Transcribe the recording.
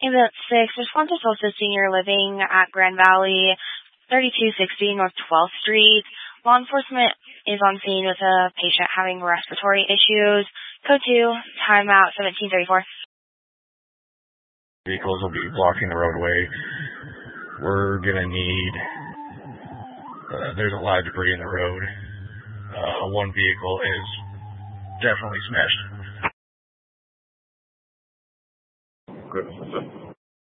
Ambulance 6, response is also senior living at Grand Valley, 3260 North 12th Street. Law enforcement is on scene with a patient having respiratory issues. Code 2, timeout 1734. Vehicles will be blocking the roadway. We're going to need, there's a lot of debris in the road. One vehicle is definitely smashed. Good.